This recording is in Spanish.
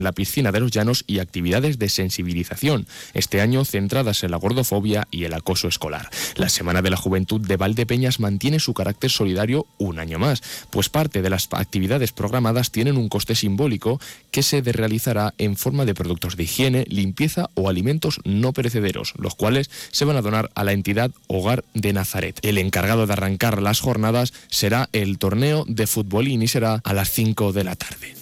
la piscina de los Llanos y actividades de sensibilización, este año centradas en la gordofobia y el acoso escolar. La Semana de la Juventud de Valdepeñas mantiene su carácter solidario un año más, pues parte de las actividades programadas tienen un coste simbólico que se realizará en forma de productos de higiene, limpieza o alimentos no perecederos, los cuales se van a donar a la entidad Hogar de Nazaret. El encargado de arrancar las jornadas será el torneo de futbolín y será a las 5 de la tarde.